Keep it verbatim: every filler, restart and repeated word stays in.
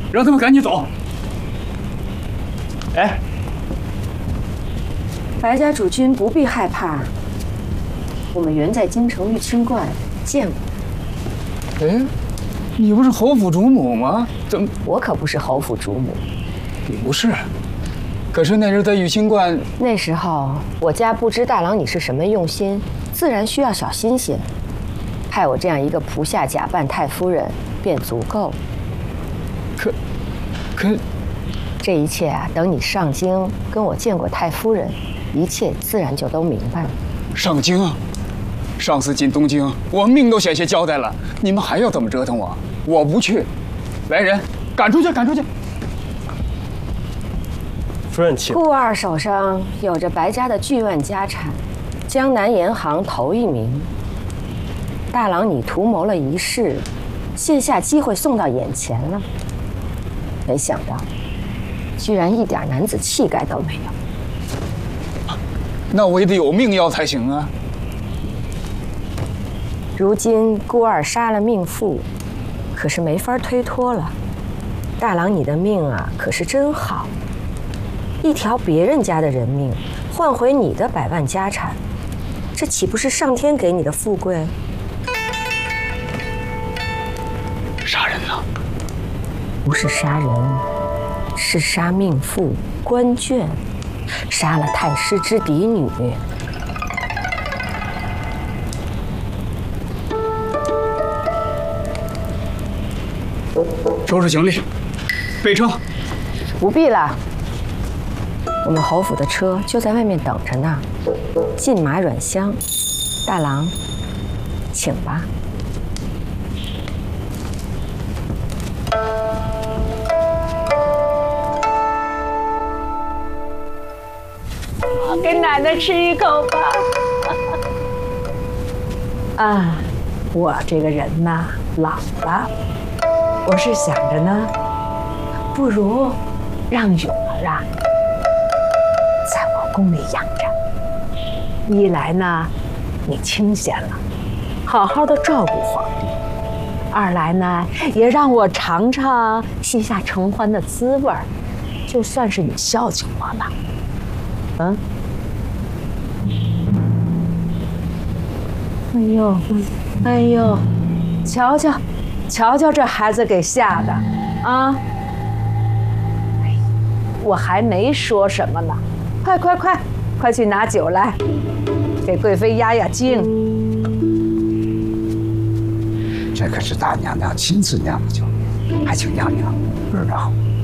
让他们赶紧走。哎， 白家主君不必害怕，我们原在京城玉清观见过。 哎，你不是侯府主母吗？怎么？ 我可不是侯府主母。 你不是？可是那日在玉清观， 那时候我家不知大郎你是什么用心，自然需要小心些，派我这样一个仆下假扮太夫人便足够。 可，可， 这一切啊，等你上京跟我见过太夫人，一切自然就都明白了。 上京啊！上次进东京，我命都险些交代了，你们还要怎么折腾我？我不去！来人，赶出去，赶出去！ 夫人请。 顾二手上有着白家的巨万家产，江南银行头一名。大郎你图谋了一世，现下机会送到眼前了，没想到，居然一点男子气概都没有。 那我也得有命要才行啊！ 如今顾二杀了命妇，可是没法推脱了。大郎你的命啊，可是真好，一条别人家的人命，换回你的百万家产，这岂不是上天给你的富贵？ 杀人了？ 不是杀人，是杀命妇关眷，杀了太师之嫡女。 收拾行李，备车。 不必了，我们侯府的车就在外面等着呢。进马软箱，大郎，请吧。 给奶奶吃一口吧。啊，我这个人呐，老了。我是想着呢，不如让允儿啊，在我宫里养着。一来呢，你清闲了，好好的照顾皇帝；二来呢，也让我尝尝膝下承欢的滋味儿，就算是你孝敬我了。嗯。哎呦，哎呦，瞧瞧。瞧瞧这孩子给吓的，啊！我还没说什么呢，快快快，快去拿酒来，给贵妃压压惊。 这可是大娘娘亲自酿的酒，还请娘娘热热乎。